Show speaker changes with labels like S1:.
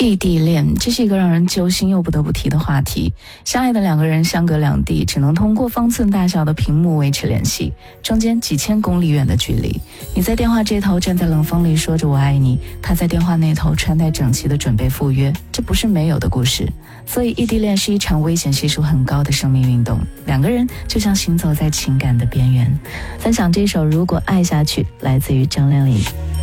S1: 异地恋，这是一个让人揪心又不得不提的话题。相爱的两个人相隔两地，只能通过方寸大小的屏幕维持联系，中间几千公里远的距离。你在电话这头站在冷风里说着我爱你，他在电话那头穿戴整齐的准备赴约，这不是没有的故事。所以异地恋是一场危险系数很高的生命运动，两个人就像行走在情感的边缘。分享这首《如果爱下去》，来自于张靓颖。